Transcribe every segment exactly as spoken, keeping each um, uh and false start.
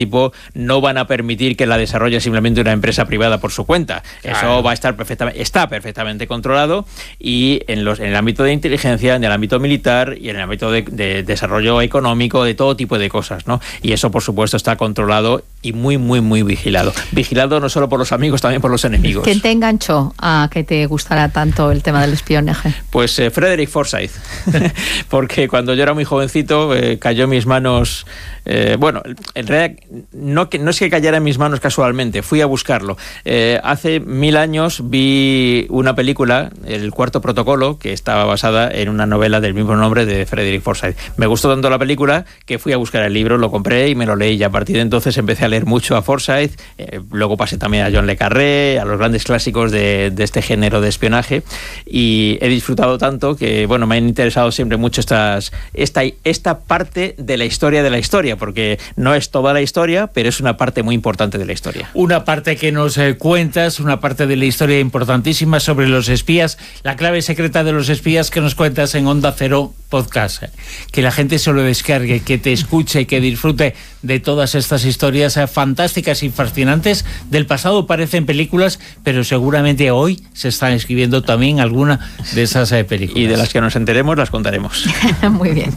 tipo no van a permitir que la desarrolle simplemente una empresa privada por su cuenta. Eso claro. va a estar perfectamente, está perfectamente controlado, y en los en el ámbito de inteligencia, en el ámbito militar y en el ámbito de, de desarrollo económico, de todo tipo de cosas, ¿no? Y eso, por supuesto, está controlado y muy, muy, muy vigilado. Vigilado no solo por los amigos, también por los enemigos. ¿Quién te enganchó a que te gustara tanto el tema del espionaje? Pues eh, Frederick Forsyth, porque cuando yo era muy jovencito eh, cayó en mis manos, eh, bueno, en realidad no, que, no es que cayera en mis manos casualmente, fui a buscarlo. Eh, hace mil años vi una película, El Cuarto Protocolo, que estaba basada en una novela del mismo nombre de Frederick Forsyth. Me gustó tanto la película que fui a buscar el libro, lo compré y me lo leí, y a partir de entonces empecé a leer mucho a Forsyth, eh, luego pasé también a John le Carré, a los grandes clásicos de, de este género de espionaje, y he disfrutado tanto que, bueno, me han interesado siempre mucho estas, esta, esta parte de la historia de la historia, porque no es toda la historia, pero es una parte muy importante de la historia. Una parte que nos eh, cuentas, una parte de la historia importantísima sobre los espías, la clave secreta de los espías que nos cuentas en Onda Cero Podcast. Que la gente se lo descargue, que te escuche, que disfrute de todas estas historias eh, fantásticas y fascinantes del pasado. Parecen películas, pero seguramente hoy se están escribiendo también alguna de esas eh, películas. Y de las que nos enteremos las contaremos. Muy bien.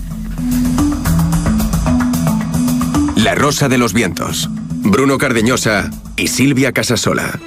La Rosa de los Vientos. Bruno Cardeñosa y Silvia Casasola.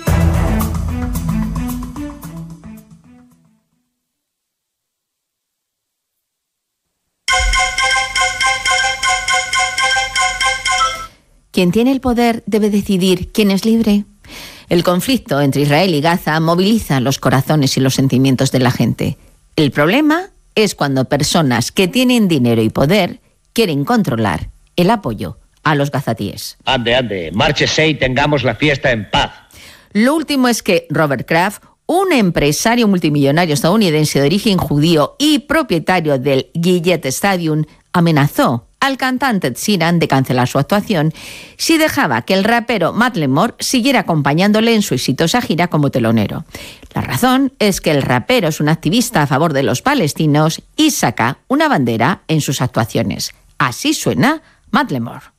Quien tiene el poder debe decidir quién es libre. El conflicto entre Israel y Gaza moviliza los corazones y los sentimientos de la gente. El problema es cuando personas que tienen dinero y poder quieren controlar el apoyo a los gazatíes. Ande, ande, márchese y tengamos la fiesta en paz. Lo último es que Robert Kraft, un empresario multimillonario estadounidense de origen judío y propietario del Gillette Stadium, amenazó al cantante Ed Sheeran de cancelar su actuación si dejaba que el rapero Macklemore siguiera acompañándole en su exitosa gira como telonero. La razón es que el rapero es un activista a favor de los palestinos y saca una bandera en sus actuaciones. Así suena Macklemore.